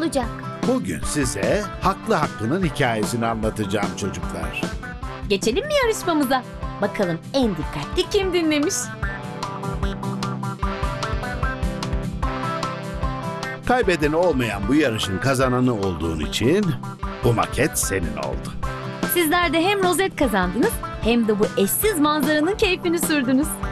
olacak? Bugün size Haklı Hakkı'nın hikayesini anlatacağım çocuklar. Geçelim mi yarışmamıza? Bakalım en dikkatli kim dinlemiş? Kaybedeni olmayan bu yarışın kazananı olduğun için bu maket senin oldu. Sizler de hem rozet kazandınız hem de bu eşsiz manzaranın keyfini sürdünüz.